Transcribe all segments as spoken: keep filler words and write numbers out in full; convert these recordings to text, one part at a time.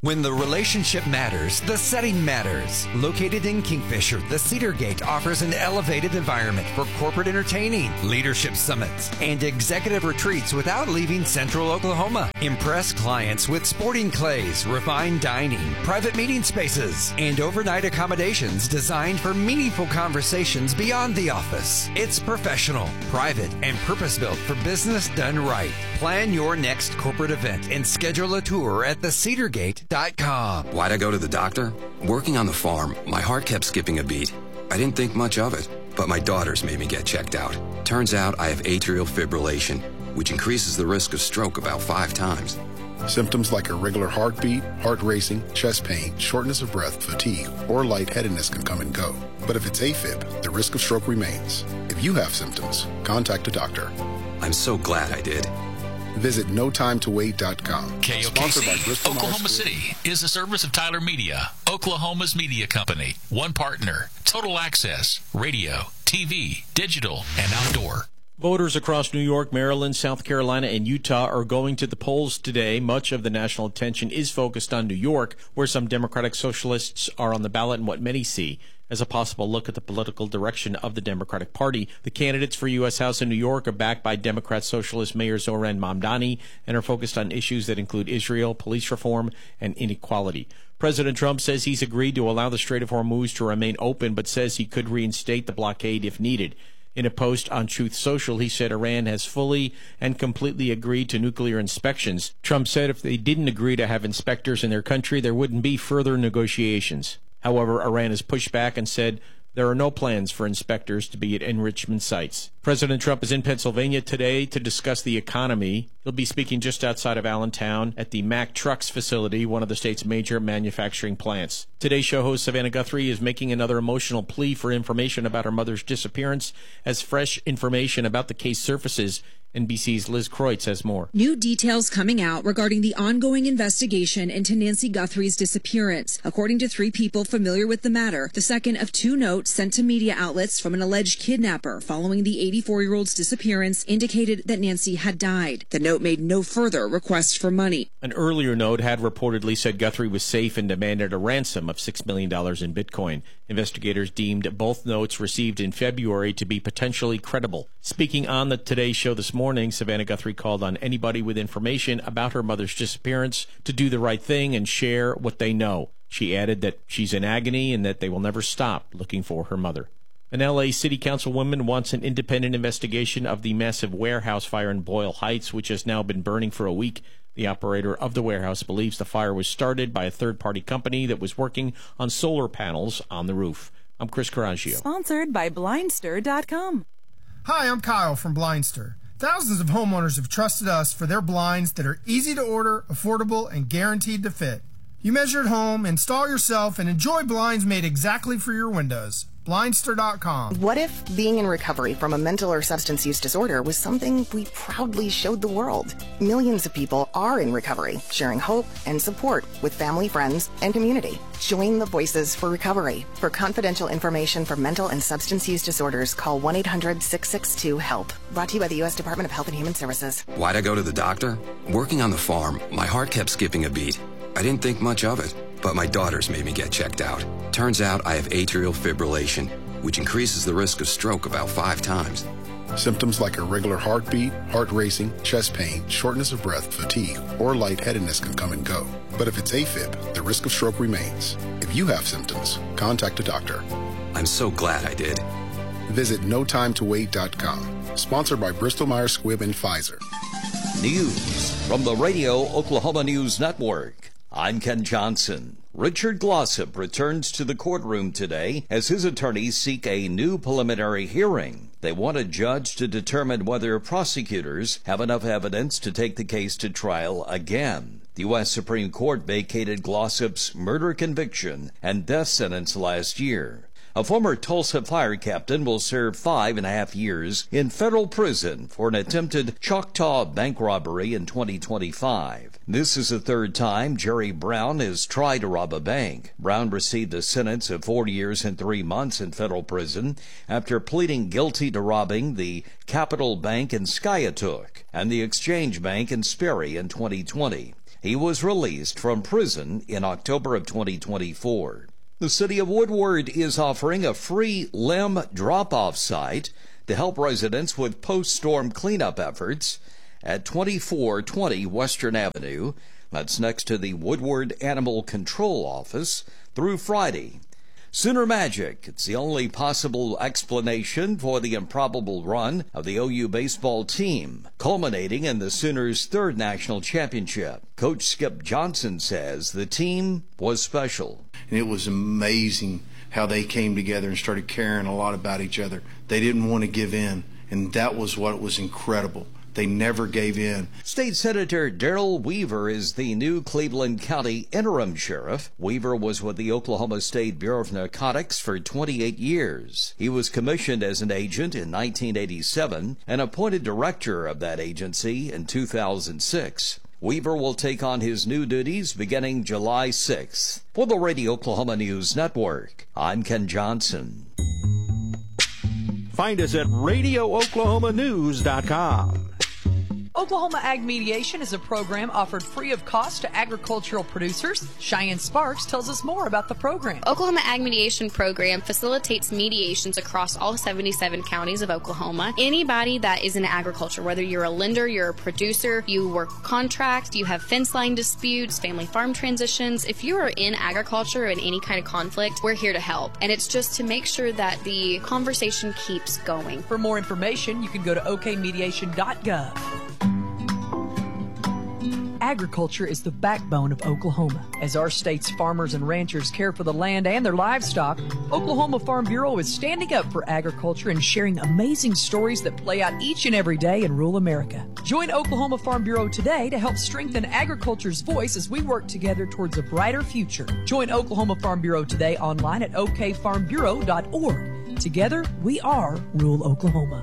When the relationship matters, the setting matters. Located in Kingfisher, the Cedar Gate offers an elevated environment for corporate entertaining, leadership summits, and executive retreats without leaving Central Oklahoma. Impress clients with sporting clays, refined dining, private meeting spaces, and overnight accommodations designed for meaningful conversations beyond the office. It's professional, private, and purpose-built for business done right. Plan your next corporate event and schedule a tour at the cedar gate dot com. Why'd I go to the doctor? Working on the farm, my heart kept skipping a beat. I didn't think much of it, but my daughters made me get checked out. Turns out I have atrial fibrillation, which increases the risk of stroke about five times. Symptoms like irregular heartbeat, heart racing, chest pain, shortness of breath, fatigue, or lightheadedness can come and go. But if it's AFib, the risk of stroke remains. If you have symptoms, contact a doctor. I'm so glad I did. Visit no time to wait dot com. K O K C, Oklahoma City, is a service of Tyler Media, Oklahoma's media company. One partner, total access, radio, T V, digital, and outdoor. Voters across New York, Maryland, South Carolina, and Utah are going to the polls today. Much of the national attention is focused on New York, where some Democratic socialists are on the ballot and what many see as a possible look at the political direction of the Democratic Party. The candidates for U S. House in New York are backed by Democrat Socialist Mayor Zohran Mamdani and are focused on issues that include Israel, police reform, and inequality. President Trump says he's agreed to allow the Strait of Hormuz to remain open, but says he could reinstate the blockade if needed. In a post on Truth Social, he said Iran has fully and completely agreed to nuclear inspections. Trump said if they didn't agree to have inspectors in their country, there wouldn't be further negotiations. However, Iran has pushed back and said there are no plans for inspectors to be at enrichment sites. President Trump is in Pennsylvania today to discuss the economy. He'll be speaking just outside of Allentown at the Mack Trucks facility, one of the state's major manufacturing plants. Today's show host Savannah Guthrie is making another emotional plea for information about her mother's disappearance as fresh information about the case surfaces. N B C's Liz Kreutz has more. New details coming out regarding the ongoing investigation into Nancy Guthrie's disappearance. According to three people familiar with the matter, the second of two notes sent to media outlets from an alleged kidnapper following the eighty-four-year-old's disappearance indicated that Nancy had died. The note made no further requests for money. An earlier note had reportedly said Guthrie was safe and demanded a ransom of six million dollars in Bitcoin. Investigators deemed both notes received in February to be potentially credible. Speaking on the Today Show this morning, Savannah Guthrie called on anybody with information about her mother's disappearance to do the right thing and share what they know. She added that she's in agony and that they will never stop looking for her mother. An L A City Councilwoman wants an independent investigation of the massive warehouse fire in Boyle Heights, which has now been burning for a week. The operator of the warehouse believes the fire was started by a third-party company that was working on solar panels on the roof. I'm Chris Coraggio. Sponsored by Blindster dot com. Hi, I'm Kyle from Blindster. Thousands of homeowners have trusted us for their blinds that are easy to order, affordable, and guaranteed to fit. You measure at home, install yourself, and enjoy blinds made exactly for your windows. Blindster dot com. What if being in recovery from a mental or substance use disorder was something we proudly showed the world? Millions of people are in recovery, sharing hope and support with family, friends, and community. Join the Voices for Recovery. For confidential information for mental and substance use disorders, call one eight hundred six six two HELP. Brought to you by the U S Department of Health and Human Services. Why'd I go to the doctor? Working on the farm, my heart kept skipping a beat. I didn't think much of it, but my daughters made me get checked out. Turns out I have atrial fibrillation, which increases the risk of stroke about five times. Symptoms like irregular heartbeat, heart racing, chest pain, shortness of breath, fatigue, or lightheadedness can come and go. But if it's AFib, the risk of stroke remains. If you have symptoms, contact a doctor. I'm so glad I did. Visit no time to wait dot com. Sponsored by Bristol Myers Squibb and Pfizer. News from the Radio Oklahoma News Network. I'm Ken Johnson. Richard Glossip returns to the courtroom today as his attorneys seek a new preliminary hearing. They want a judge to determine whether prosecutors have enough evidence to take the case to trial again. The U S Supreme Court vacated Glossip's murder conviction and death sentence last year. A former Tulsa fire captain will serve five and a half years in federal prison for an attempted Choctaw bank robbery in twenty twenty-five. This is the third time Jerry Brown has tried to rob a bank. Brown received a sentence of forty years and three months in federal prison after pleading guilty to robbing the Capital Bank in Skiatook and the Exchange Bank in Sperry in twenty twenty. He was released from prison in October of twenty twenty-four. The city of Woodward is offering a free limb drop-off site to help residents with post-storm cleanup efforts at twenty-four twenty Western Avenue. That's next to the Woodward Animal Control Office through Friday. Sooner Magic, it's the only possible explanation for the improbable run of the O U baseball team, culminating in the Sooners' third national championship. Coach Skip Johnson says the team was special. And it was amazing how they came together and started caring a lot about each other. They didn't want to give in, and that was what was incredible. They never gave in. State Senator Darrell Weaver is the new Cleveland County interim sheriff. Weaver was with the Oklahoma State Bureau of Narcotics for twenty-eight years. He was commissioned as an agent in nineteen eighty-seven and appointed director of that agency in two thousand six. Weaver will take on his new duties beginning July sixth. For the Radio Oklahoma News Network, I'm Ken Johnson. Find us at radio oklahoma news dot com. Oklahoma Ag Mediation is a program offered free of cost to agricultural producers. Cheyenne Sparks tells us more about the program. Oklahoma Ag Mediation program facilitates mediations across all seventy-seven counties of Oklahoma. Anybody that is in agriculture, whether you're a lender, you're a producer, you work contract, you have fence line disputes, family farm transitions, if you are in agriculture in any kind of conflict, we're here to help. And it's just to make sure that the conversation keeps going. For more information, you can go to o k mediation dot gov. Agriculture is the backbone of Oklahoma. As our state's farmers and ranchers care for the land and their livestock, Oklahoma Farm Bureau is standing up for agriculture and sharing amazing stories that play out each and every day in rural America. Join Oklahoma Farm Bureau today to help strengthen agriculture's voice as we work together towards a brighter future. Join Oklahoma Farm Bureau today online at o k farm bureau dot org. Together, we are rural Oklahoma.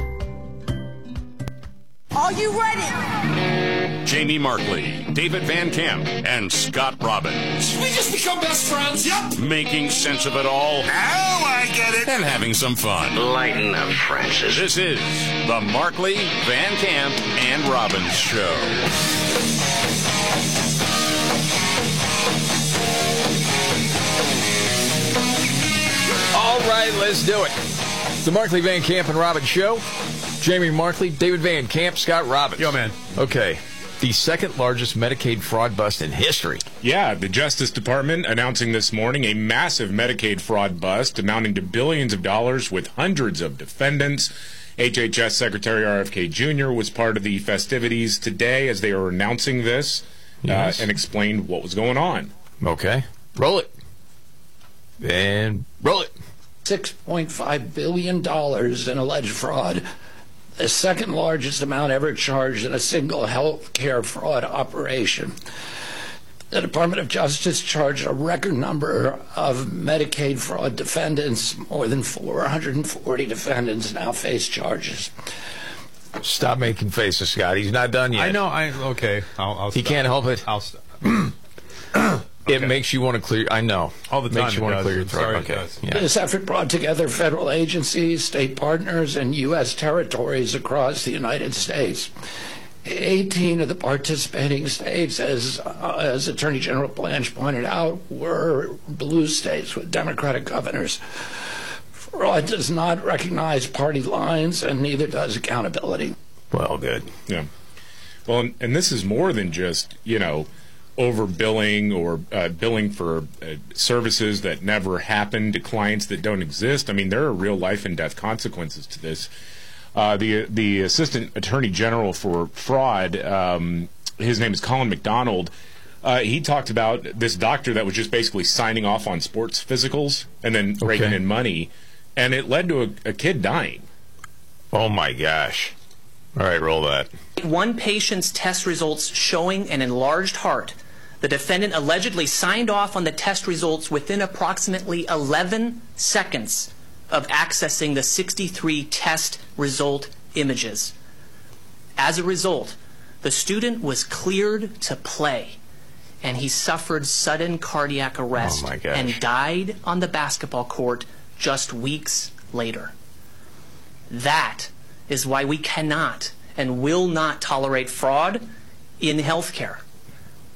Are you ready? Jamie Markley, David Van Camp, and Scott Robbins. We just become best friends. Yep. Making sense of it all. Now I get it. And having some fun. Lighten up, Francis. This is the Markley, Van Camp, and Robbins Show. All right, let's do it. The Markley, Van Camp, and Robbins Show. Jamie Markley, David Van Camp, Scott Robbins. Yo, man. Okay. The second largest Medicaid fraud bust in history. Yeah, the Justice Department announcing this morning a massive Medicaid fraud bust amounting to billions of dollars with hundreds of defendants. H H S Secretary R F K Junior was part of the festivities today as they were announcing this yes. uh, and explained what was going on. Okay. Roll it. And roll it. six point five billion dollars in alleged fraud. The second largest amount ever charged in a single health care fraud operation. The Department of Justice charged a record number of Medicaid fraud defendants. More than four hundred forty defendants now face charges. Stop making faces, Scott. He's not done yet. I know. I okay. I'll, I'll he stop. can't help it. I'll stop. It okay. makes you want to clear. I know. All the time. Makes you want to clear your throat. Sorry, okay. Yeah. This effort brought together federal agencies, state partners, and U S territories across the United States. eighteen of the participating states, as uh, as Attorney General Blanche pointed out, were blue states with Democratic governors. Fraud does not recognize party lines, and neither does accountability. Well, good. Yeah. Well, and, and this is more than just, you know, overbilling or uh, billing for uh, services that never happened to clients that don't exist. I mean, there are real life and death consequences to this. Uh, the the Assistant Attorney General for Fraud, um, his name is Colin McDonald, uh, he talked about this doctor that was just basically signing off on sports physicals and then okay. raking in money, and it led to a, a kid dying. Oh, my gosh. All right, roll that. One patient's test results showing an enlarged heart. The defendant allegedly signed off on the test results within approximately eleven seconds of accessing the sixty-three test result images. As a result, the student was cleared to play, and he suffered sudden cardiac arrest oh my gosh. and died on the basketball court just weeks later. That is why we cannot and will not tolerate fraud in healthcare.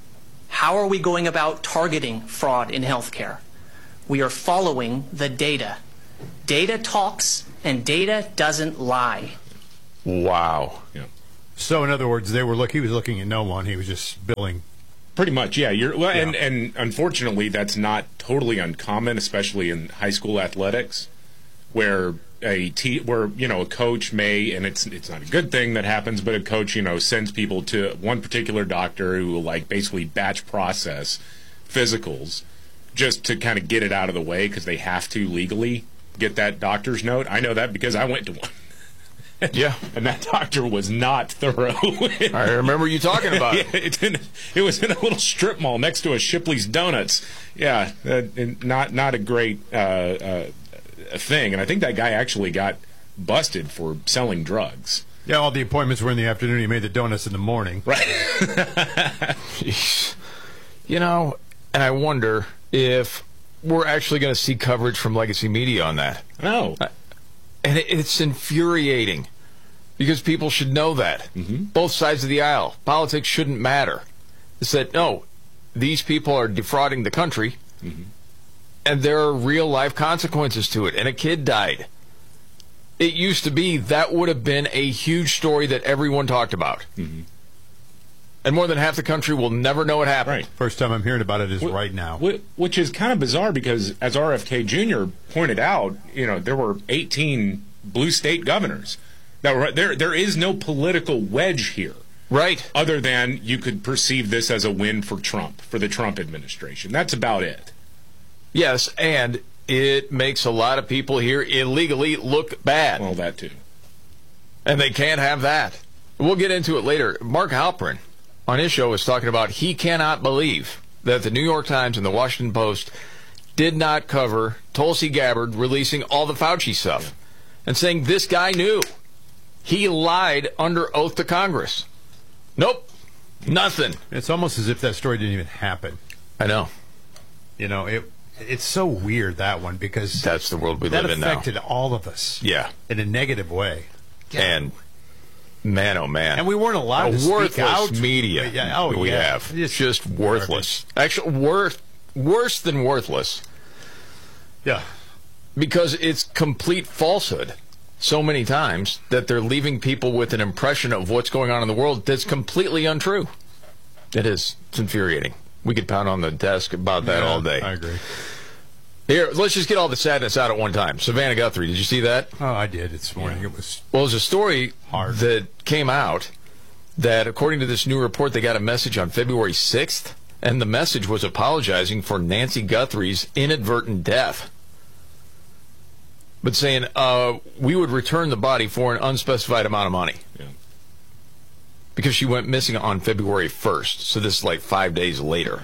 How are we going about targeting fraud in healthcare? We are following the data. Data talks, and data doesn't lie. Wow. Yeah. So, in other words, they were look. He was looking at no one. He was just billing. Pretty much, yeah. You're well, Yeah. and and unfortunately, that's not totally uncommon, especially in high school athletics, where a te- where you know a coach may, and it's it's not a good thing that happens, but a coach you know sends people to one particular doctor who will like basically batch process physicals just to kind of get it out of the way because they have to legally get that doctor's note. I know that because I went to one. Yeah, and that doctor was not thorough. I remember you talking about it. Yeah, it's in, it was in a little strip mall next to a Shipley's Donuts. Yeah, uh, not not a great uh, uh, thing. And I think that guy actually got busted for selling drugs. Yeah, all the appointments were in the afternoon. He made the donuts in the morning. Right. You know, and I wonder if we're actually going to see coverage from legacy media on that. No. Uh, And it's infuriating because people should know that. Mm-hmm. Both sides of the aisle. Politics shouldn't matter. It's that, no, these people are defrauding the country, mm-hmm. and there are real-life consequences to it. And a kid died. It used to be that would have been a huge story that everyone talked about. Mm-hmm. And more than half the country will never know what happened. Right. First time I'm hearing about it is Wh- right now. wh- Which is kind of bizarre because, as R F K Junior pointed out, you know, there were eighteen blue state governors. That were, there, there is no political wedge here. Right. Other than you could perceive this as a win for Trump, for the Trump administration. That's about it. Yes, and it makes a lot of people here illegally look bad. Well, that too. And they can't have that. We'll get into it later. Mark Halperin on his show was talking about he cannot believe that the New York Times and the Washington Post did not cover Tulsi Gabbard releasing all the Fauci stuff and saying this guy knew. He lied under oath to Congress. Nope. Nothing. It's almost as if that story didn't even happen. I know. You know, it it's so weird, that one, because that's the world we that live in now. That affected all of us. Yeah. In a negative way. And man, oh man. And we weren't allowed a to speak worthless out. media Yeah, oh, we yeah. have. It's just worthless. Actually, worth, worse than worthless. Yeah. Because it's complete falsehood so many times that they're leaving people with an impression of what's going on in the world that's completely untrue. It is. It's infuriating. We could pound on the desk about that Yeah, all day. I agree. Here, let's just get all the sadness out at one time. Savannah Guthrie, did you see that? Oh, I did this morning. It was Well, there's a story hard. that came out that, according to this new report, they got a message on February sixth, and the message was apologizing for Nancy Guthrie's inadvertent death, but saying, uh, we would return the body for an unspecified amount of money. Yeah. Because she went missing on February first, so this is like five days later.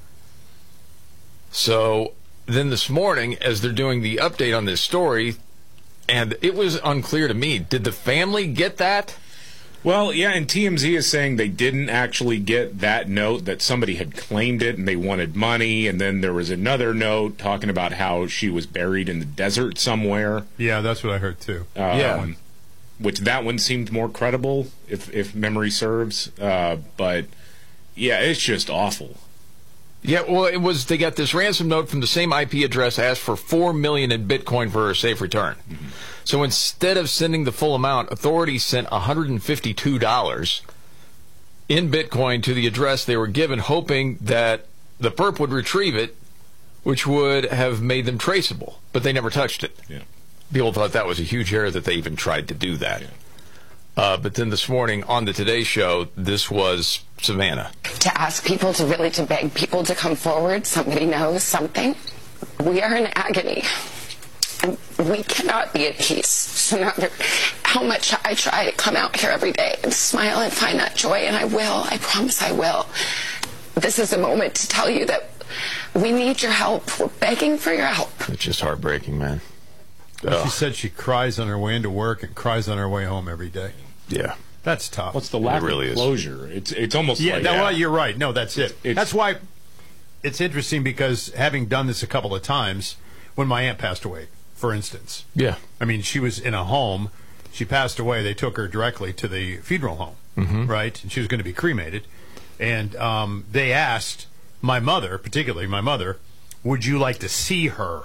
So then this morning, as they're doing the update on this story, and it was unclear to me, did the family get that? Well, yeah, and T M Z is saying they didn't actually get that note, that somebody had claimed it and they wanted money, and then there was another note talking about how she was buried in the desert somewhere. Yeah, that's what I heard too. Um, Yeah. Which that one seemed more credible, if if memory serves. Uh, but, yeah, it's just awful. Yeah, well, it was, they got this ransom note from the same I P address, asked for four million dollars in Bitcoin for her safe return. Mm-hmm. So instead of sending the full amount, authorities sent one hundred fifty-two dollars in Bitcoin to the address they were given, hoping that the perp would retrieve it, which would have made them traceable. But they never touched it. Yeah. People thought that was a huge error that they even tried to do that. Yeah. Uh, but then this morning on the Today Show, this was Savannah. To ask people to really, to beg people to come forward, somebody knows something. We are in agony. We cannot be at peace. So no matter how much I try to come out here every day and smile and find that joy, and I will, I promise I will. This is a moment to tell you that we need your help. We're begging for your help. It's just heartbreaking, man. Well, she said she cries on her way into work and cries on her way home every day. Yeah. That's tough. What's the lack It really of is. closure? It's it's almost Yeah, like... no, yeah. well, you're right. No, that's it. It's- That's why it's interesting, because having done this a couple of times, when my aunt passed away, for instance. Yeah. I mean, she was in a home. She passed away. They took her directly to the funeral home, Mhm. right? And she was going to be cremated. And um, they asked my mother, particularly my mother, would you like to see her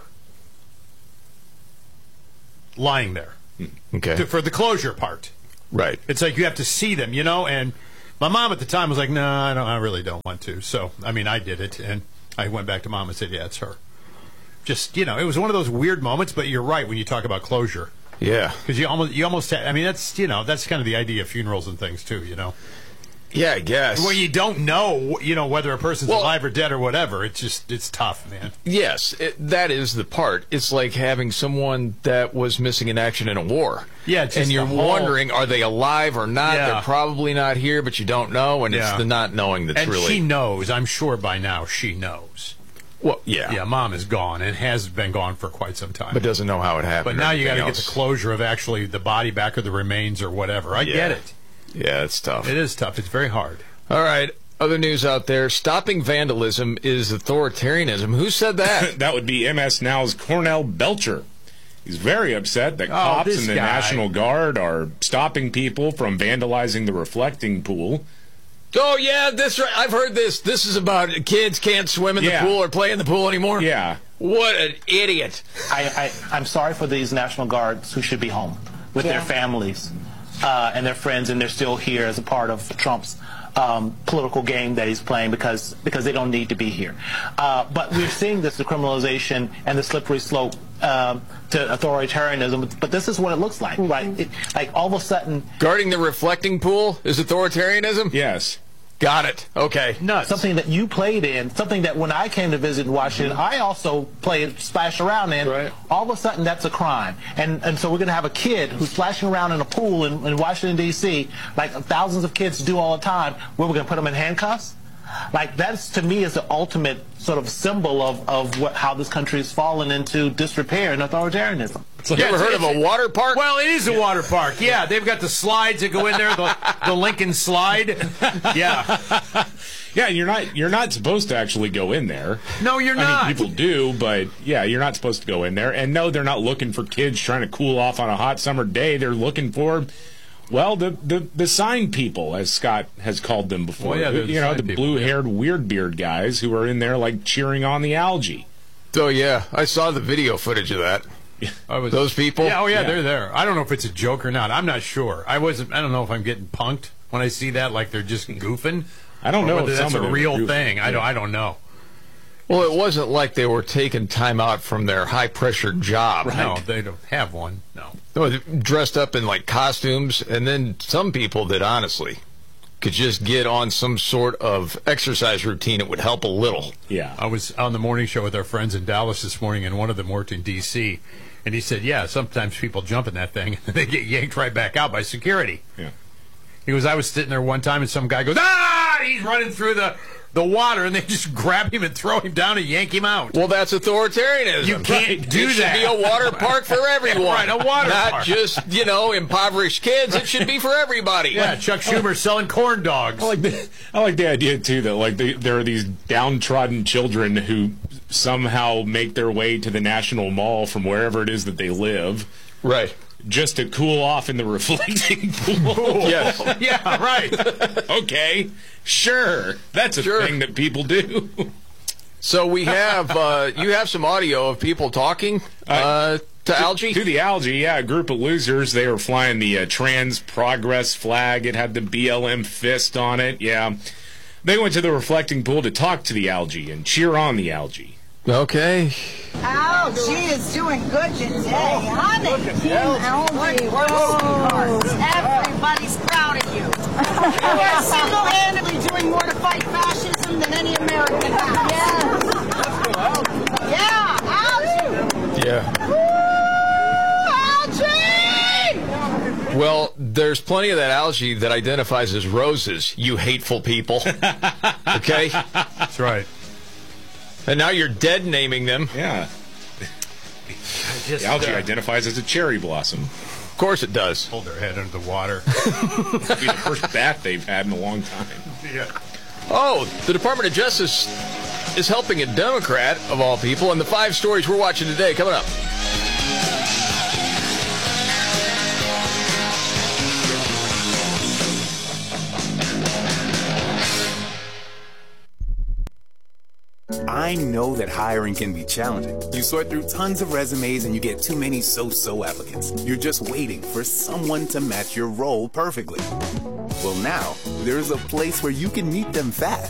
lying there? Okay. To, for the closure part. Right. It's like you have to see them, you know, and my mom at the time was like, no, I don't, I really don't want to. So, I mean, I did it, and I went back to mom and said, yeah, it's her. Just, you know, it was one of those weird moments, but you're right when you talk about closure. Yeah. Because you almost, you almost, ha- I mean, that's, you know, that's kind of the idea of funerals and things, too, you know. Yeah, I guess. Where you don't know, you know, whether a person's well, alive or dead or whatever. It's just, it's tough, man. Yes, it, that is the part. It's like having someone that was missing in action in a war. Yeah, it's just and you're whole... wondering, are they alive or not? Yeah. They're probably not here, but you don't know, and Yeah. it's the not knowing that's and really... And she knows. I'm sure by now she knows. Well, yeah. Yeah, mom is gone and has been gone for quite some time. But doesn't know how it happened. But now you got to get else. the closure of actually the body back or the remains or whatever. I yeah. get it. Yeah, it's tough. It is tough. It's very hard. All right. Other news out there. Stopping vandalism is authoritarianism. Who said that? That would be M S Now's Cornell Belcher. He's very upset that Oh, cops this and the guy. National Guard are stopping people from vandalizing the reflecting pool. Oh, yeah, this right. I've heard this. This is about kids can't swim in Yeah. the pool or play in the pool anymore. Yeah. What an idiot. I, I, I'm sorry for these National Guards who should be home with Yeah. their families uh, and their friends, and they're still here as a part of Trump's um, political game that he's playing because because they don't need to be here. Uh, but we're seeing this decriminalization and the slippery slope um, to authoritarianism. But this is what it looks like, right? It, like all of a sudden, Guarding the reflecting pool is authoritarianism? Yes. Got it. Okay. Nuts. something that you played in, something that when I came to visit in Washington, I also played, splashed around in. Right. All of a sudden, that's a crime. And and so we're going to have a kid who's splashing around in a pool in, in Washington, D C, like thousands of kids do all the time, where we're going to put them in handcuffs? Like, that's, to me, is the ultimate sort of symbol of, of what, how this country has fallen into disrepair and authoritarianism. You Yeah, ever heard it's- of a water park? Well, it is a water park. Yeah, they've got the slides that go in there, the, the Lincoln slide. Yeah. Yeah, you're not you're not supposed to actually go in there. No, you're I not. mean, people do, but yeah, you're not supposed to go in there. And no, they're not looking for kids trying to cool off on a hot summer day. They're looking for, well, the the, the sign people, as Scott has called them before. Well, yeah, they're the you know, sign the people, blue-haired weird beard guys who are in there like cheering on the algae. Oh, yeah. I saw the video footage of that. I was, Those people? Yeah, oh, yeah, Yeah. they're there. I don't know if it's a joke or not. I'm not sure. I wasn't. I don't know if I'm getting punked when I see that, like they're just goofing. I don't or know whether if that's some a of them are real goofing. thing. I don't. I don't know. Well, it wasn't like they were taking time out from their high-pressure job. No, they don't have one. No. No, they dressed up in, like, costumes, and then some people that, honestly, could just get on some sort of exercise routine. It would help a little. Yeah. I was on the morning show with our friends in Dallas this morning, and one of them worked in D C, and he said, yeah, sometimes people jump in that thing, and they get yanked right back out by security. Yeah. He goes, I was sitting there one time, and some guy goes, ah! He's running through the, the water, and they just grab him and throw him down and yank him out. Well, that's authoritarianism. You can't do it should that. be a water park for everyone. Right, a water Not park. just, you know, impoverished kids. It should be for everybody. Yeah, Chuck Schumer selling corn dogs. I like the, I like the idea too that like they, there are these downtrodden children who somehow make their way to the National Mall from wherever it is that they live, Right. just to cool off in the reflecting pool. Yes. Yeah, right. Okay, sure, that's a Sure. thing that people do. So we have, uh, you have some audio of people talking uh, to algae? To the algae, yeah, a group of losers. They were flying the uh, Trans Progress flag. It had the B L M fist on it, yeah. They went to the reflecting pool to talk to the algae and cheer on the algae. Okay. Algae is doing good today, honey. Algae, we're sweethearts. Everybody's proud of you. You are single-handedly doing more to fight fascism than any American has. Yes. Yeah, algae. Yeah. Woo, algae! Well, there's plenty of that algae that identifies as roses, you hateful people. Okay? That's right. And now you're dead naming them. Yeah. Just, The algae uh, identifies as a cherry blossom. Of course it does. Hold their head under the water. It'll be the first bat they've had in a long time. Yeah. Oh, the Department of Justice is helping a Democrat, of all people, and the five stories we're watching today coming up. I know that hiring can be challenging. You sort through tons of resumes and you get too many so-so applicants. You're just waiting for someone to match your role perfectly. Well, now, there's a place where you can meet them fast.